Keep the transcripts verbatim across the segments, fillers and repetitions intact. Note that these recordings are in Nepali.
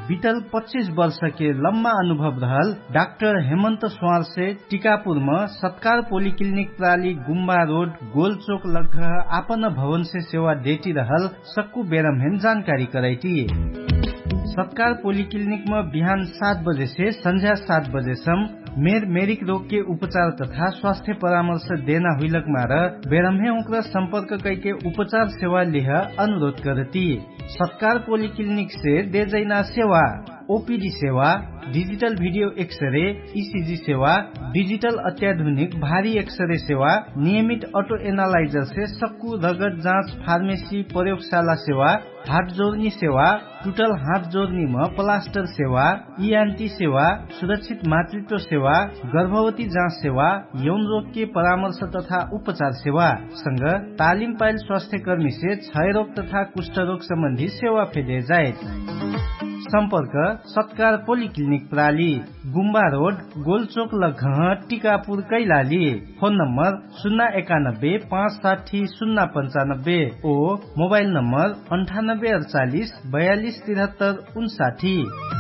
बीतल पच्चीस वर्ष के लम्बा अनुभव रहल डॉक्टर हेमंत स्वार से टीकापुर में सत्कार पोलिक्लिनिक प्राली गुम्बा रोड गोल चौक लग आपन भवन से सेवा देती रहल सक्कू बेरमहेन जानकारी कराई। सत्कार पोलिक्लिनिक में बिहान सात बजे से संध्या सात बजे सम्म मेर मेरिक रोग के उपचार तथा स्वास्थ्य परामर्श देना हुईलक मार बेरमहे उनका संपर्क करके उपचार सेवा लिह अनुरोध करती। सत्कार पोलिक्लिनिक से दे जैना सेवा ओपीडी सेवा, डिजिटल वीडियो एक्सरे, ईसीजी सेवा, डिजिटल अत्याधुनिक भारी एक्सरे सेवा, नियमित ऑटो एनालाइजर से सक्कू रगत जांच, फार्मेसी, प्रयोगशाला सेवा, हाथ जोड़नी सेवा, टूटल हाथ जोड़नी में प्लास्टर सेवा, ईएनटी सेवा, सुरक्षित मातृत्व सेवा, गर्भवती जांच सेवा, यौन रोग के परामर्श तथा उपचार सेवा संग तालिम पायल स्वास्थ्य कर्मी से क्षय रोग तथा कुष्ठ रोग संबंधी सेवा फेदे जाए। संपर्क सत्कार पोलिक्लिनिक प्राली गुम्बा road गोलचोक लगह Tikapur Kailali. Phone number शून्य एकानब्बे पाँच साठी शून्य पंचानब्बे ओ मोबाइल नंबर अंठानब्बे अड़चालीस बयालीस तिहत्तर उनसाठी।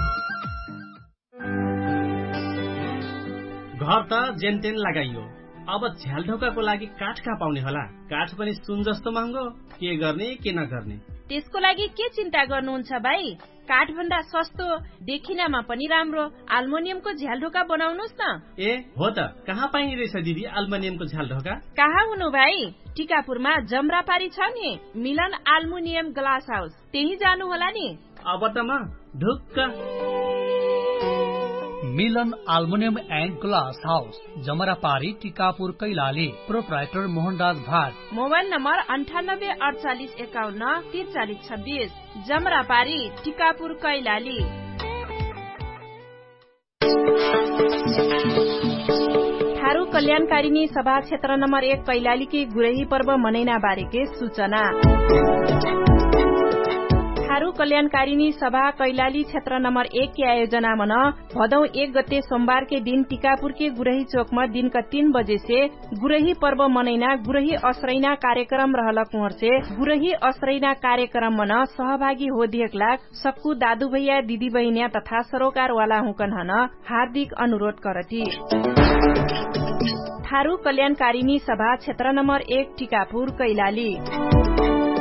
घर त जेनतेन लगाइयो, अब झ्याल ढोकाको लागि काठ कहाँ पाउने होला? काठ पनि सुन जस्तो महँगो, के गर्ने के नगर्ने? त्यसको लागि के चिन्ता गर्नुहुन्छ भाइ? काठ भन्दा सस्तो देखिनमा पनि राम्रो अल्मुनियमको झ्याल ढोका बनाउनुस् न। ए हो त, कहाँ पाइने रहेछ दिदी अल्मुनियमको झ्याल ढोका? कहाँ हुनु भाइ, टिकापुरमा जमरापारी छ नि मिलन अल्मुनियम ग्लास हाउस, त्यही जानु होला नि। अब त म ढुक्क। मिलन aluminium and glass house जमरापारी Tikapur Kailali. Proprietor Mohanraj Bhat. Mobile number अंठानब्बे अड़चालीस एकाउन्न तिरचालीस छब्बीस। जमरापारी टीकापुर कैलाली। थारू कल्याणकारिणी सभा क्षेत्र नंबर एक कैलाली की गुरही पर्व मनैना बारे के सूचना। थारू कल्याणकारिणी सभा कैलाली क्षेत्र नंबर एक की आयोजना मन भदौ एक गते सोमवार के दिन टीकापुर के गुरही चौक में दिन का तीन बजे से गुरही पर्व मनैना गुरही असरैना कार्यक्रम रहल कुंवर से गुरही असरैना कार्यक्रम मन सहभागी हो दिएक लाख सक्कू दादू भैया दीदी बहिनिया तथा सरोकार वाला हुकन हन हार्दिक अनुरोध करती। थारू कल्याणकारिणी सभा क्षेत्र नंबर एक टीकापुर कैलाली।